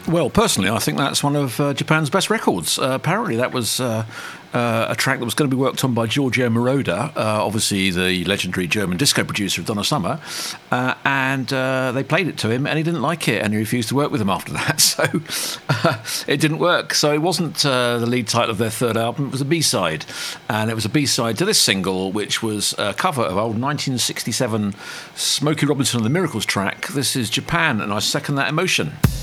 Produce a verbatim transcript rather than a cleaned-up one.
Well, personally, I think that's one of uh, Japan's best records. Uh, apparently, that was uh, uh, a track that was going to be worked on by Giorgio Moroder, uh, obviously the legendary German disco producer of Donna Summer, uh, and uh, they played it to him, and he didn't like it, and he refused to work with them after that. So uh, it didn't work. So it wasn't uh, the lead title of their third album; it was a B-side, and it was a B-side to this single, which was a cover of old nineteen sixty-seven Smokey Robinson and the Miracles track. This is Japan, and I second that emotion.